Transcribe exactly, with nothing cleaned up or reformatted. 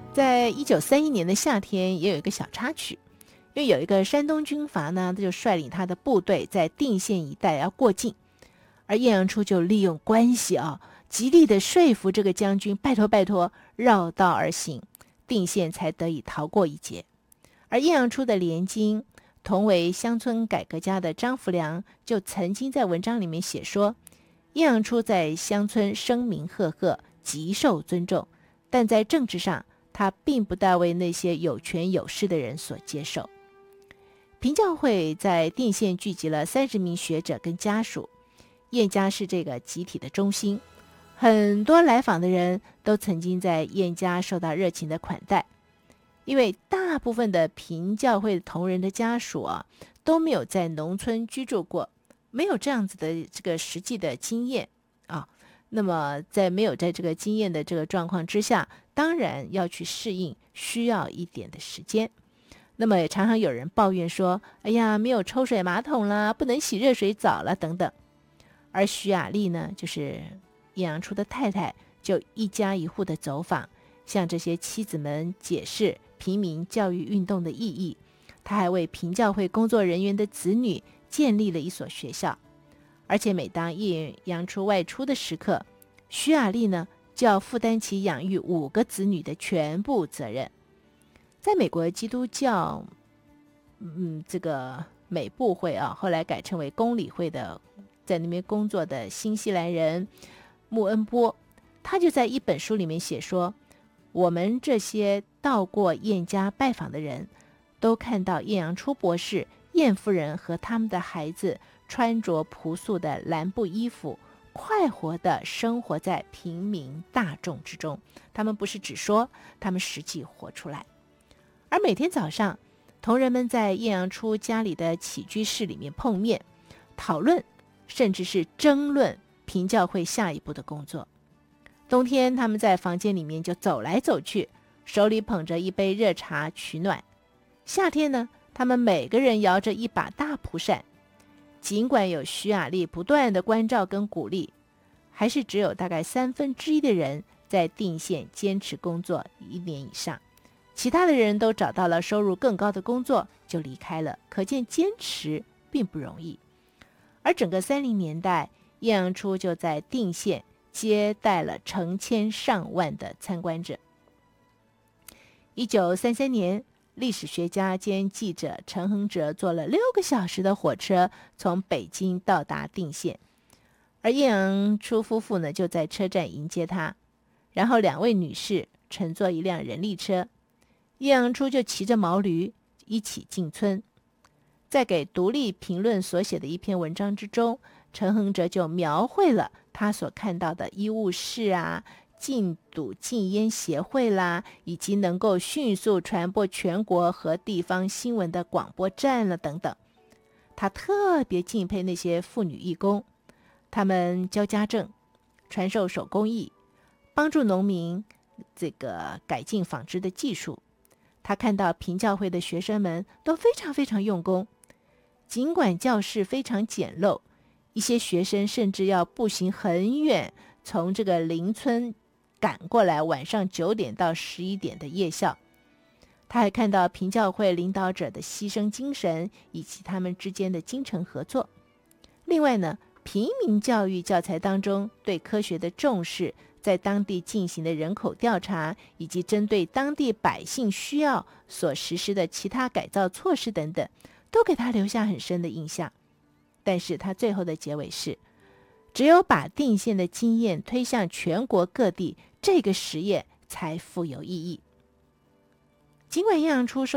在一九三一年的夏天，也有一个小插曲，因为有一个山东军阀呢，他就率领他的部队在定县一带要过境，而晏阳初就利用关系啊，极力的说服这个将军，拜托拜托，绕道而行，定县才得以逃过一劫。而晏阳初的连襟，同为乡村改革家的张福良就曾经在文章里面写说，晏阳初在乡村声名赫赫，极受尊重，但在政治上他并不大为那些有权有势的人所接受。平教会在定县聚集了三十名学者跟家属，晏家是这个集体的中心，很多来访的人都曾经在晏家受到热情的款待。因为大部分的平教会同仁的家属啊，都没有在农村居住过，没有这样子的这个实际的经验啊。那么在没有在这个经验的这个状况之下，当然要去适应，需要一点的时间。那么也常常有人抱怨说，哎呀，没有抽水马桶啦，不能洗热水澡了等等。而徐雅丽呢，就是晏阳初的太太，就一家一户的走访，向这些妻子们解释平民教育运动的意义。他还为平教会工作人员的子女建立了一所学校，而且每当晏阳初外出的时刻，徐雅丽呢就要负担起养育五个子女的全部责任。在美国基督教嗯，这个美部会啊，后来改称为公理会的，在那边工作的新西兰人穆恩波，他就在一本书里面写说，我们这些到过晏家拜访的人，都看到晏阳初博士、晏夫人和他们的孩子穿着朴素的蓝布衣服，快活地生活在平民大众之中。他们不是只说，他们实际活出来。而每天早上，同仁们在晏阳初家里的起居室里面碰面，讨论，甚至是争论平教会下一步的工作。冬天他们在房间里面就走来走去，手里捧着一杯热茶取暖。夏天呢，他们每个人摇着一把大蒲扇。尽管有徐雅丽不断的关照跟鼓励，还是只有大概三分之一的人在定县坚持工作一年以上，其他的人都找到了收入更高的工作就离开了，可见坚持并不容易。而整个三零年代，晏阳初就在定县接待了成千上万的参观者。一九三三年，历史学家兼记者陈恒哲坐了六个小时的火车从北京到达定县，而晏阳初夫妇呢就在车站迎接他，然后两位女士乘坐一辆人力车，晏阳初就骑着毛驴一起进村。在给独立评论所写的一篇文章之中，陈恒哲就描绘了他所看到的医务室啊、禁赌禁烟协会啦，以及能够迅速传播全国和地方新闻的广播站了等等。他特别敬佩那些妇女义工，他们教家政、传授手工艺，帮助农民这个改进纺织的技术。他看到平教会的学生们都非常非常用功，尽管教室非常简陋，一些学生甚至要步行很远，从这个邻村赶过来晚上九点到十一点的夜校。他还看到平教会领导者的牺牲精神以及他们之间的精诚合作。另外呢，平民教育教材当中对科学的重视，在当地进行的人口调查，以及针对当地百姓需要所实施的其他改造措施等等，都给他留下很深的印象。但是他最后的结尾是，只有把定县的经验推向全国各地，这个实验才富有意义。尽管晏阳初说